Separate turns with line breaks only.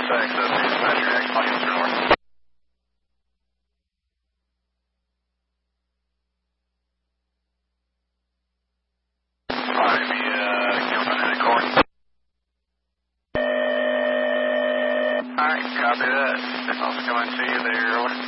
access to dispatcher X Lancaster North. Alright, copy that. Signal's coming to you there.